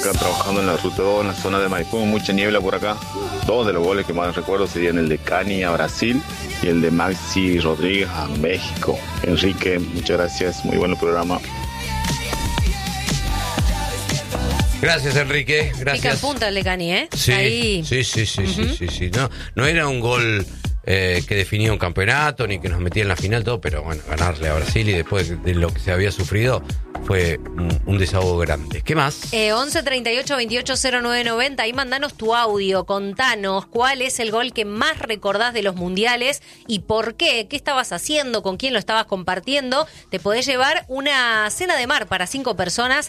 Acá trabajando en la ruta 2, en la zona de Maipú, mucha niebla por acá. Dos de los goles que más recuerdo serían el de Cani a Brasil y el de Maxi Rodríguez a México. Enrique, muchas gracias, muy bueno el programa. Gracias, Enrique, gracias. Pica en punta el de Cani, ¿eh? Sí, ahí. Sí. No era un gol que definía un campeonato ni que nos metía en la final, todo, pero bueno, ganarle a Brasil y después de lo que se había sufrido fue un desahogo grande. ¿Qué más? 11 38 28 09 90. Ahí mandanos tu audio. Contanos cuál es el gol que más recordás de los mundiales y por qué. ¿Qué estabas haciendo? ¿Con quién lo estabas compartiendo? Te podés llevar una cena de mar para 5 personas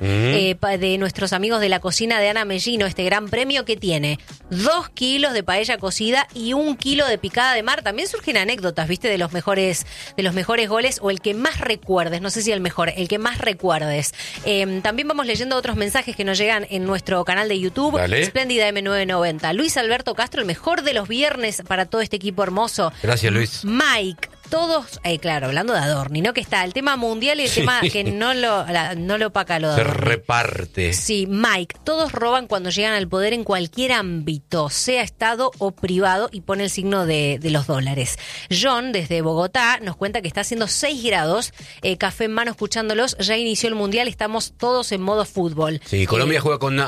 de nuestros amigos de la cocina de Ana Mellino. Este gran premio que tiene 2 kilos de paella cocida y 1 kilo de picada de mar. También surgen anécdotas, ¿viste? De los mejores goles o el que más recuerdes. No sé si el mejor, el que más recuerdes. También vamos leyendo otros mensajes que nos llegan en nuestro canal de YouTube. Dale. Espléndida M990. Luis Alberto Castro, el mejor de los viernes para todo este equipo hermoso. Gracias, Luis. Mike. Todos, claro, hablando de Adorni, ¿no? Que está el tema mundial y el tema que no lo opaca lo de Se Adorni. reparte. Sí, Mike, todos roban cuando llegan al poder en cualquier ámbito, sea Estado o privado, y pone el signo de los dólares. John, desde Bogotá, nos cuenta que está haciendo 6 grados, café en mano escuchándolos, ya inició el mundial, estamos todos en modo fútbol. Sí, Colombia juega con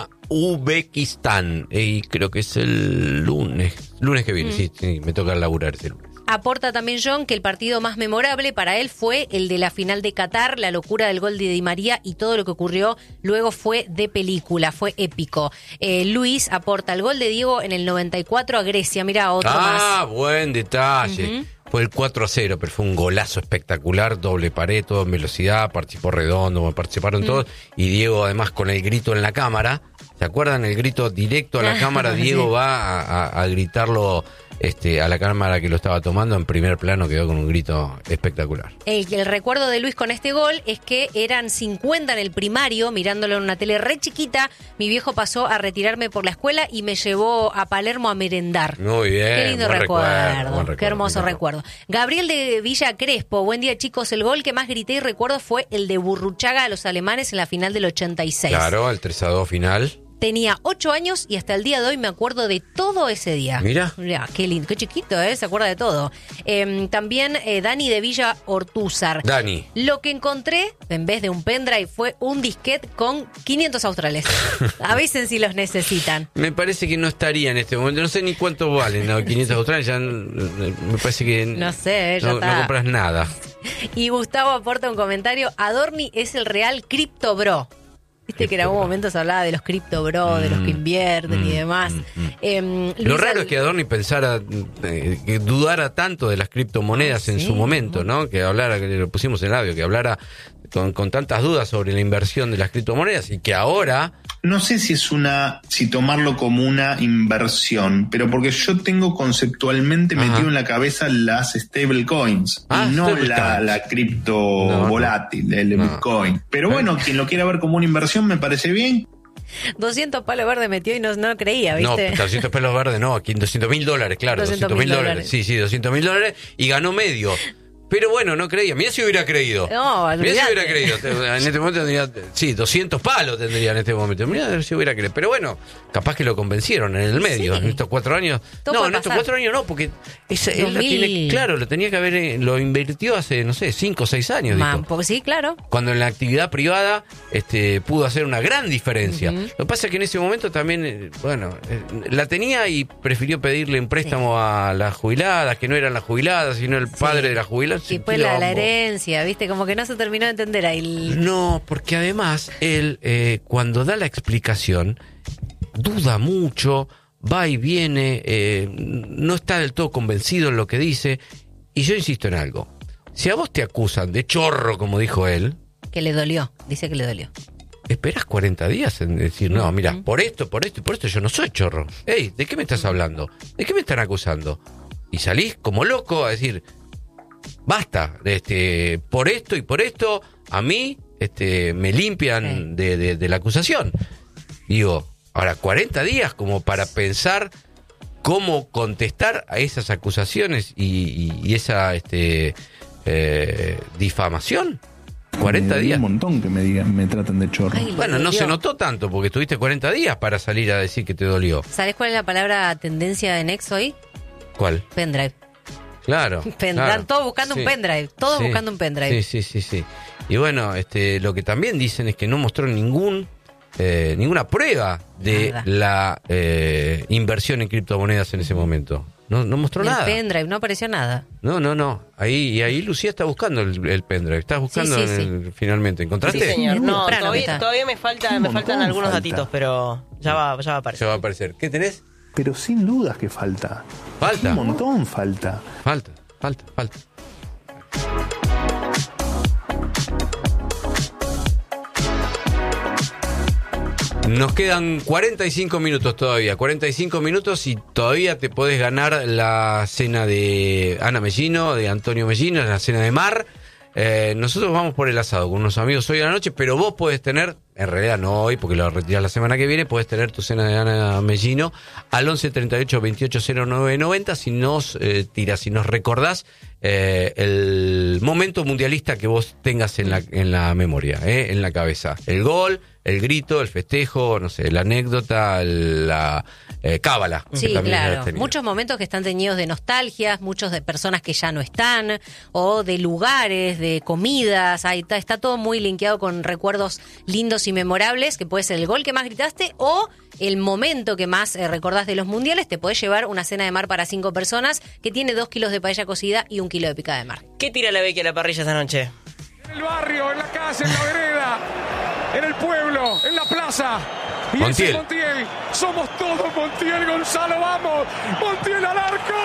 Uzbekistán y creo que es el lunes que viene, sí, me toca laburar ese lunes. Aporta también John que el partido más memorable para él fue el de la final de Qatar, la locura del gol de Di María y todo lo que ocurrió luego fue de película, fue épico. Luis aporta el gol de Diego en el 94 a Grecia, mira otro más. Ah, buen detalle. Fue el 4-0, pero fue un golazo espectacular, doble pared, todo en velocidad, participó Redondo, participaron todos, y Diego además con el grito en la cámara, ¿se acuerdan? El grito directo a la cámara, Diego va a gritarlo a la cámara que lo estaba tomando, en primer plano quedó con un grito espectacular. El recuerdo de Luis con este gol es que eran 50 en el primario, mirándolo en una tele re chiquita, mi viejo pasó a retirarme por la escuela y me llevó a Palermo a merendar. Muy bien. Qué lindo buen recuerdo, qué hermoso recuerdo. Gabriel de Villa Crespo, buen día chicos, el gol que más grité y recuerdo fue el de Burruchaga a los alemanes en la final del 86. Claro, el 3-2 final. Tenía 8 años y hasta el día de hoy me acuerdo de todo ese día. Mira. Qué lindo, qué chiquito, se acuerda de todo. También Dani de Villa Ortúzar. Dani. Lo que encontré, en vez de un pendrive, fue un disquete con 500 australes. Avisen si los necesitan. Me parece que no estaría en este momento, no sé ni cuánto valen, ¿no? 500 australes, ya me parece que no sé, ya no compras nada. Y Gustavo aporta un comentario, Adorni es el real Crypto Bro. Viste que en algún momento se hablaba de los Crypto Bro, de los que invierten y demás. Lo raro es que Adorni pensara, que dudara tanto de las criptomonedas en su momento, ¿no? Que hablara, que lo pusimos en el audio, que hablara con tantas dudas sobre la inversión de las criptomonedas y que ahora... No sé si tomarlo como una inversión, pero porque yo tengo conceptualmente metido en la cabeza las stablecoins y no la cripto volátil, el Bitcoin. Pero bueno, quien lo quiera ver como una inversión me parece bien. 200 palos verdes metió y no creía, ¿viste? No, 200 palos verdes no, aquí $200,000, claro, $200,000. Sí, $200,000 y ganó medio. Pero bueno, no creía. Mirá si hubiera creído. No, mirá si hubiera creído. En este momento tendría... Sí, 200 palos tendría en este momento. Mirá si hubiera creído. Pero bueno, capaz que lo convencieron en el medio. En estos 4 años... No, en estos 4 años no, porque él lo tiene... Claro, lo tenía que haber... Lo invirtió hace, no sé, 5 o 6 años. Porque sí, claro. Cuando en la actividad privada pudo hacer una gran diferencia. Lo que pasa es que en ese momento también, la tenía y prefirió pedirle un préstamo a las jubiladas, que no eran las jubiladas, sino el padre de las jubiladas. Y pues la herencia, ¿viste? Como que no se terminó de entender ahí. No, porque además él, cuando da la explicación, duda mucho, va y viene, no está del todo convencido en lo que dice. Y yo insisto en algo. Si a vos te acusan de chorro, como dijo él... Que le dolió, dice que le dolió. Esperás 40 días en decir, no, mira, por esto y por esto yo no soy chorro. Ey, ¿de qué me estás hablando? ¿De qué me están acusando? Y salís como loco a decir... Basta, por esto y por esto, a mí me limpian de la acusación. Digo, ahora 40 días como para pensar cómo contestar a esas acusaciones y esa difamación. 40 días. Un montón que me tratan de chorro. Ay, Bueno, no se notó tanto porque estuviste 40 días para salir a decir que te dolió. ¿Sabés cuál es la palabra tendencia de Next hoy? ¿Cuál? Pendrive. Claro. Están todos buscando un pendrive. Todos buscando un pendrive. Sí. Y bueno, lo que también dicen es que no mostró ninguna prueba de la inversión en criptomonedas en ese momento. No mostró nada. El pendrive, no apareció nada. No. Ahí Lucía está buscando el pendrive. Estás buscando finalmente. ¿Encontraste? Sí, señor. No, Temprano todavía me faltan algunos datitos, pero ya va a aparecer. Ya va a aparecer. ¿Qué tenés? Pero sin dudas que falta. Falta. Un montón falta. Falta. Nos quedan 45 minutos todavía. 45 minutos y todavía te podés ganar la cena de Ana Mellino, de Antonio Mellino, la cena de mar. Nosotros vamos por el asado con unos amigos hoy a la noche, pero vos podés tener, en realidad no hoy, porque lo retirás la semana que viene, podés tener tu cena de Ana Mellino al 11 38 28 09 90 si nos recordás el momento mundialista que vos tengas en la memoria, en la cabeza. El gol, el grito, el festejo, no sé, la anécdota, la cábala. Sí, claro. Muchos momentos que están teñidos de nostalgias, muchos de personas que ya no están, o de lugares, de comidas. Ahí está todo muy linkeado con recuerdos lindos y memorables, que puede ser el gol que más gritaste o el momento que más recordás de los mundiales. Te podés llevar una cena de mar para 5 personas que tiene 2 kilos de paella cocida y 1 kilo de picada de mar. ¿Qué tira la Becky a la parrilla esta noche? En el barrio, en la calle, en la vereda, en el pueblo, en la plaza. Y Montiel. ese Montiel, somos todos Montiel, Gonzalo, vamos. Montiel al arco.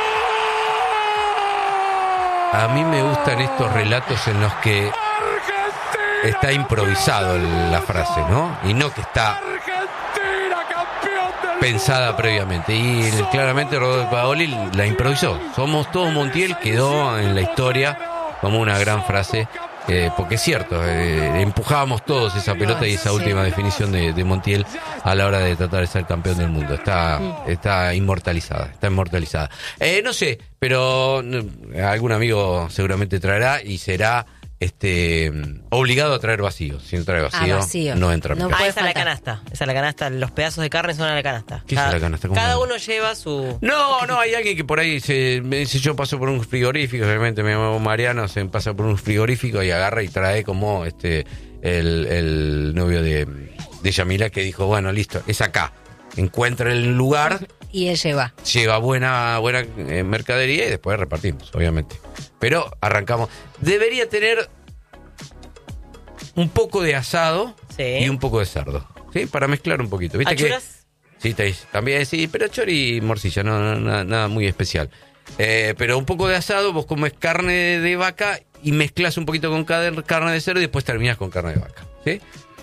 A mí me gustan estos relatos en los que Argentina, está improvisado la frase, ¿no? Y no que está Argentina, campeón del pensada mundo. previamente. Y claramente Rodolfo Paoli la improvisó. Somos todos Montiel, quedó en la historia como una gran frase. Porque es cierto, empujábamos todos esa pelota y esa última definición de Montiel a la hora de tratar de ser campeón del mundo. Está inmortalizada, no sé, pero algún amigo seguramente traerá y será obligado a traer vacío. Si no trae vacío, no entra a mi casa. Esa es la canasta. Los pedazos de carne son a la canasta. ¿Qué es la canasta? Cada uno lleva su... No, hay alguien que por ahí me dice, yo paso por un frigorífico, realmente me llamo Mariano, se pasa por un frigorífico y agarra y trae como el novio de Yamila, que dijo, bueno, listo, es acá. Encuentra el lugar y él lleva buena mercadería y después repartimos, obviamente. Pero arrancamos. Debería tener un poco de asado y un poco de cerdo, ¿sí? Para mezclar un poquito. ¿Viste que? Sí, también sí, pero chori y morcilla, no nada muy especial. Pero un poco de asado, vos comes carne de vaca y mezclas un poquito con carne de cerdo y después terminas con carne de vaca, ¿sí?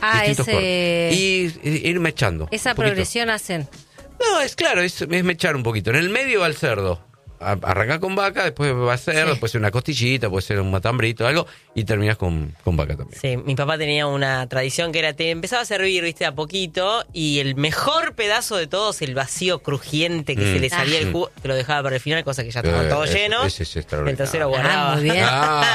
Y ir mechando. Esa progresión hacen. No, es claro, es mechar un poquito. En el medio va el cerdo. Arranca con vaca, después va a cerdo, puede ser una costillita, puede ser un matambrito, algo, y terminas con vaca también. Sí, mi papá tenía una tradición que era, te empezaba a servir, viste, a poquito, y el mejor pedazo de todos, el vacío crujiente que se le salía el jugo, te lo dejaba para el final, cosa que ya estaba todo lleno. Ese es extraordinario. El tercero guardaba. Muy bien.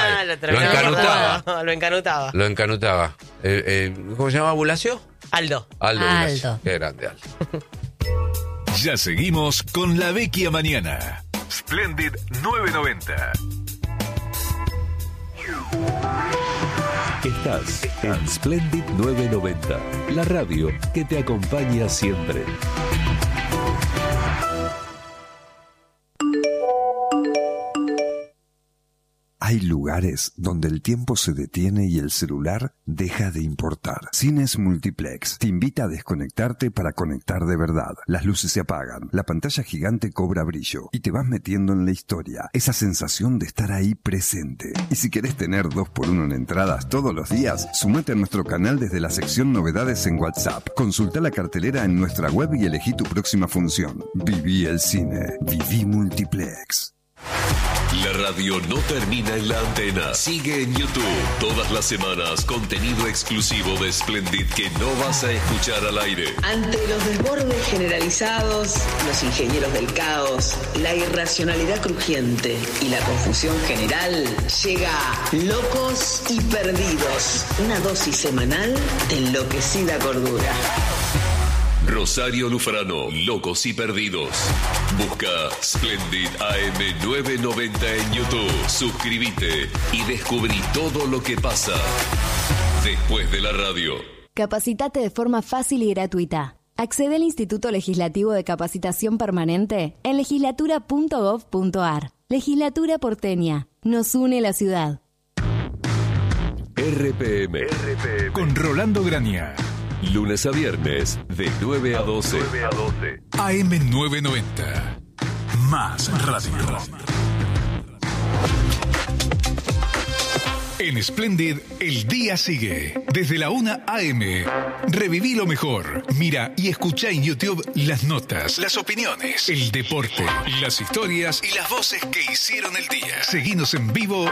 Lo encanutaba. ¿Cómo se llama? ¿Bulacio? Aldo. Bulacio. Qué grande, Aldo. Ya seguimos con La Vecchia Mañana. Splendid 990. Estás en Splendid 990, la radio que te acompaña siempre. Hay lugares donde el tiempo se detiene y el celular deja de importar. Cines Multiplex te invita a desconectarte para conectar de verdad. Las luces se apagan, la pantalla gigante cobra brillo y te vas metiendo en la historia. Esa sensación de estar ahí presente. Y si querés tener 2x1 en entradas todos los días, sumate a nuestro canal desde la sección novedades en WhatsApp. Consulta la cartelera en nuestra web y elegí tu próxima función. Viví el cine. Viví Multiplex. La radio no termina en la antena. Sigue en YouTube. Todas las semanas, contenido exclusivo de Splendid que no vas a escuchar al aire. Ante los desbordes generalizados, los ingenieros del caos, la irracionalidad crujiente y la confusión general, llega Locos y Perdidos. Una dosis semanal de enloquecida cordura. Rosario Lufrano, Locos y Perdidos. Busca Splendid AM 990 en YouTube. Suscríbete y descubrí todo lo que pasa después de la radio. Capacitate de forma fácil y gratuita. Accede al Instituto Legislativo de Capacitación Permanente en legislatura.gov.ar. Legislatura porteña. Nos une la ciudad. RPM. Con Rolando Graña. Lunes a viernes, de 9 a 12. AM 990. Más radio. En Splendid, el día sigue. Desde la 1 AM. Reviví lo mejor. Mira y escucha en YouTube las notas, las opiniones, el deporte, las historias y las voces que hicieron el día. Seguinos en vivo